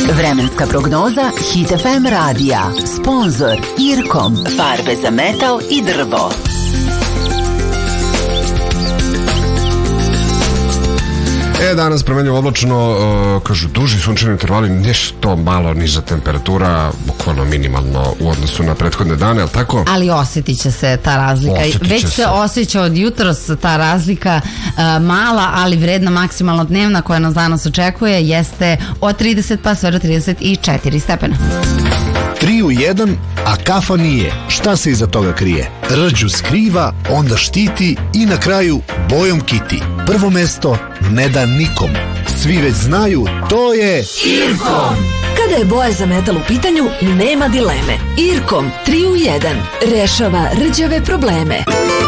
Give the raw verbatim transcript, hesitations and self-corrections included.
Vremenska prognoza Hit F M radija. Sponzor Irkom. Farbe za metal i drvo. E, danas promenljivo oblačno, uh, kažu, duži sunčani intervali, nešto malo niža temperatura, bukvalno minimalno u odnosu na prethodne dane, ali tako? Ali osjetit će se ta razlika. Već se, se osjeća od jutros ta razlika, uh, mala, ali vredna maksimalno dnevna koja nas danas očekuje jeste od trideset pa sve do trideset četiri stepena. Tri u jedan, a kafa nije. Šta se iza toga krije? Rđu skriva, onda štiti i na kraju bojom kiti. Prvo mesto ne da nikom. Svi već znaju, to je Irkom. Kada je boja za metal u pitanju, nema dileme. Irkom tri u jedan rešava rđave probleme.